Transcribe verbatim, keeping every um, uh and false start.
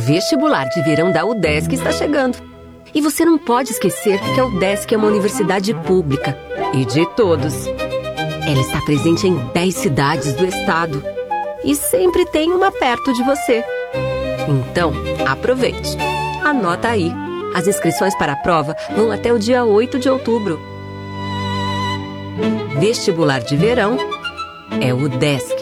Vestibular de verão da UDESC está chegando. E você não pode esquecer que a UDESC é uma universidade pública e de todos. Ela está presente em dez cidades do estado e sempre tem uma perto de você. Então, aproveite. Anota aí. As inscrições para a prova vão até o dia oito de outubro. Vestibular de verão é UDESC.